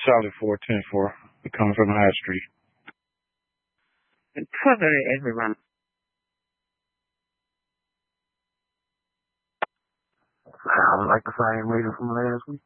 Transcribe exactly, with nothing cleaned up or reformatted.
Charlie four ten four. Coming from High Street. Cover everyone. Sounds like the same reason from last week.